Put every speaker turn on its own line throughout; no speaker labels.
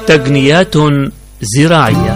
تقنيات زراعية.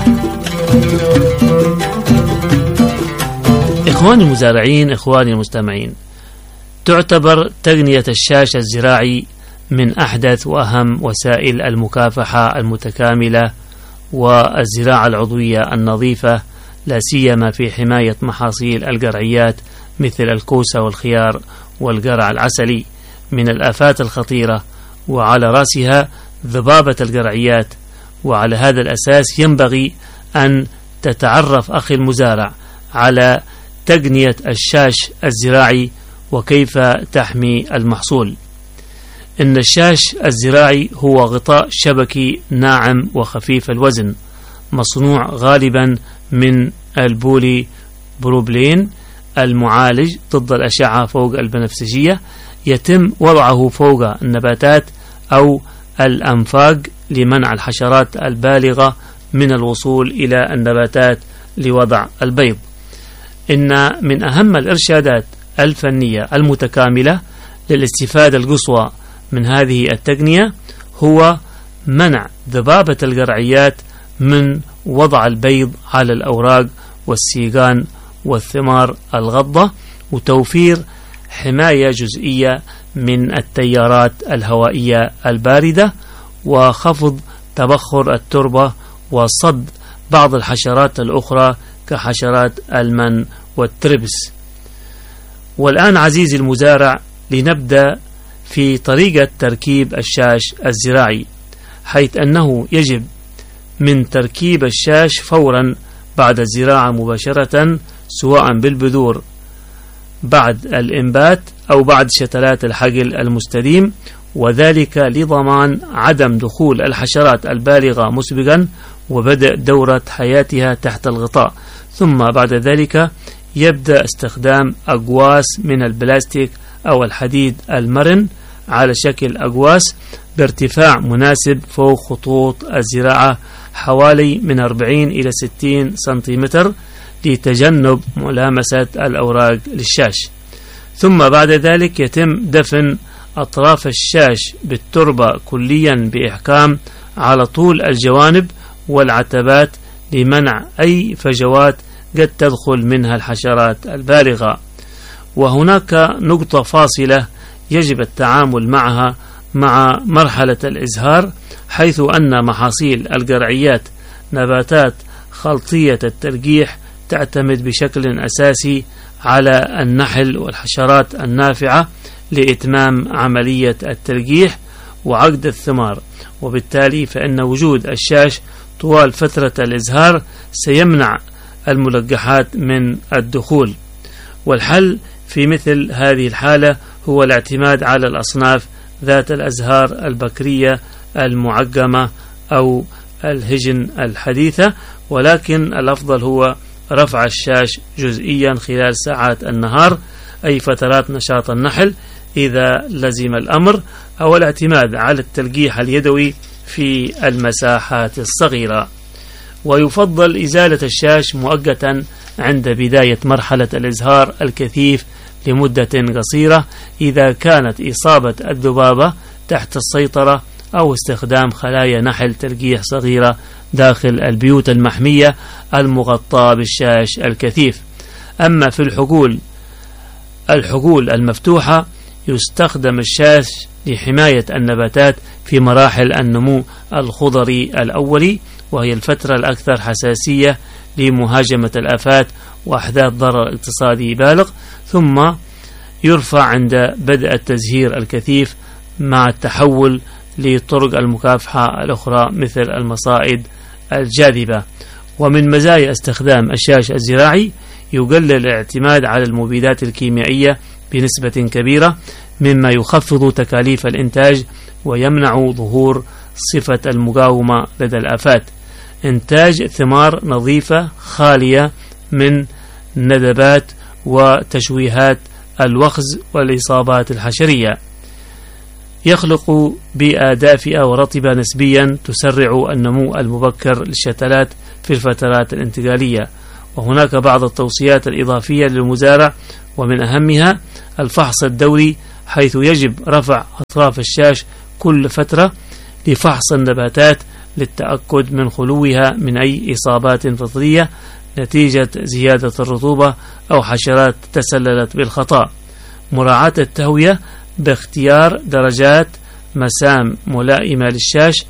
إخواني المزارعين، إخواني المستمعين، تعتبر تقنية الشاش الزراعي من أحدث وأهم وسائل المكافحة المتكاملة والزراعة العضوية النظيفة، لا سيما في حماية محاصيل القرعيات مثل الكوسة والخيار والقرع العسلي من الآفات الخطيرة، وعلى رأسها ذبابة القرعيات. وعلى هذا الأساس ينبغي أن تتعرف أخي المزارع على تقنية الشاش الزراعي وكيف تحمي المحصول. إن الشاش الزراعي هو غطاء شبكي ناعم وخفيف الوزن، مصنوع غالبا من البولي بروبلين المعالج ضد الأشعة فوق البنفسجية، يتم وضعه فوق النباتات أو الأنفاق لمنع الحشرات البالغة من الوصول إلى النباتات لوضع البيض. إن من أهم الإرشادات الفنية المتكاملة للاستفادة القصوى من هذه التقنية هو منع ذبابة القرعيات من وضع البيض على الأوراق والسيقان والثمار الغضة، وتوفير حماية جزئية من التيارات الهوائية الباردة، وخفض تبخر التربة، وصد بعض الحشرات الأخرى كحشرات المن والتربس. والآن عزيزي المزارع، لنبدأ في طريقة تركيب الشاش الزراعي، حيث أنه يجب من تركيب الشاش فورا بعد الزراعة مباشرة، سواء بالبذور بعد الإنبات أو بعد شتلات الحقل المستديم، وذلك لضمان عدم دخول الحشرات البالغة مسبقا وبدء دورة حياتها تحت الغطاء. ثم بعد ذلك يبدأ استخدام أقواس من البلاستيك أو الحديد المرن على شكل أقواس بارتفاع مناسب فوق خطوط الزراعة حوالي من 40 إلى 60 سنتيمتر لتجنب ملامسة الأوراق للشاش. ثم بعد ذلك يتم دفن أطراف الشاش بالتربة كليا بإحكام على طول الجوانب والعتبات لمنع أي فجوات قد تدخل منها الحشرات البالغة. وهناك نقطة فاصلة يجب التعامل معها مع مرحلة الإزهار، حيث أن محاصيل القرعيات نباتات خلطية التلقيح تعتمد بشكل أساسي على النحل والحشرات النافعة لإتمام عملية التلقيح وعقد الثمار، وبالتالي فإن وجود الشاش طوال فترة الإزهار سيمنع الملقحات من الدخول. والحل في مثل هذه الحالة هو الاعتماد على الأصناف ذات الأزهار البكرية المعقمة أو الهجن الحديثة، ولكن الأفضل هو رفع الشاش جزئيا خلال ساعات النهار، أي فترات نشاط النحل إذا لزم الأمر، أو الاعتماد على التلقيح اليدوي في المساحات الصغيرة. ويفضل إزالة الشاش مؤقتا عند بداية مرحلة الإزهار الكثيف لمدة قصيرة إذا كانت إصابة الذبابة تحت السيطرة، أو استخدام خلايا نحل تلقيح صغيرة داخل البيوت المحمية المغطاة بالشاش الكثيف. أما في الحقول المفتوحة يستخدم الشاش لحماية النباتات في مراحل النمو الخضري الأولي، وهي الفترة الأكثر حساسية لمهاجمة الآفات وأحداث ضرر اقتصادي بالغ، ثم يرفع عند بدء التزهير الكثيف مع التحول لطرق المكافحة الأخرى مثل المصائد الجاذبة. ومن مزايا استخدام الشاش الزراعي يقلل الاعتماد على المبيدات الكيميائية بنسبة كبيرة، مما يخفض تكاليف الإنتاج ويمنع ظهور صفة المقاومة لدى الآفات. إنتاج ثمار نظيفة خالية من ندبات وتشويهات الوخز والإصابات الحشرية. يخلق بيئة دافئة ورطبة نسبيا تسرع النمو المبكر للشتلات في الفترات الانتقالية. وهناك بعض التوصيات الإضافية للمزارع، ومن أهمها الفحص الدوري، حيث يجب رفع أطراف الشاش كل فترة لفحص النباتات للتأكد من خلوها من أي إصابات فطرية نتيجة زيادة الرطوبة أو حشرات تسللت بالخطأ. مراعاة التهوية باختيار درجات مسام ملائمة للشاش